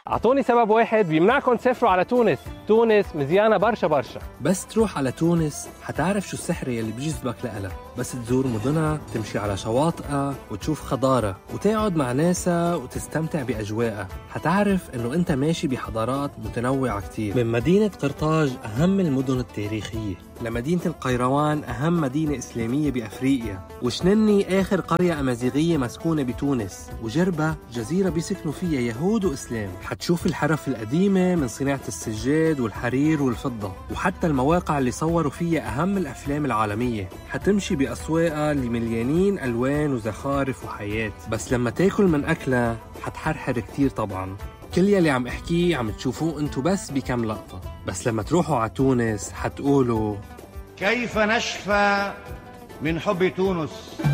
أعطوني سبب واحد بيمنعكم تسافروا على تونس. تونس مزيانة برشا برشا. بس تروح على تونس حتعرف شو السحر يلي بيجذبك لها. بس تزور مدنها، تمشي على شواطئها وتشوف خضارة وتقعد مع ناسها وتستمتع بأجواءها، حتعرف إنه أنت ماشي بحضارات متنوعة كتير. من مدينة قرطاج أهم المدن التاريخية لمدينة القيروان أهم مدينة إسلامية بأفريقيا، وشنني آخر قرية أمازيغية مسكونة بتونس، وجربة جزيرة بيسكنوا فيها يهود وإسلام. حتشوف الحرف القديمة من صناعة السجاد والحرير والفضة، وحتى المواقع اللي صوروا فيها أهم الأفلام العالمية. حتمشي بأسواقها اللي مليانين ألوان وزخارف وحياة. بس لما تاكل من أكلها حتحرحر كتير طبعاً. كل يلي عم احكيه عم تشوفوه انتو بس بكم لقطة، بس لما تروحوا على تونس حتقولوا كيف نشفى من حب تونس.